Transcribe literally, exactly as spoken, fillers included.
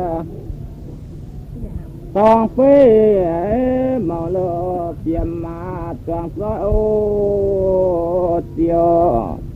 toàn phê màu lửa tiềm mà toàn gió ô tiêu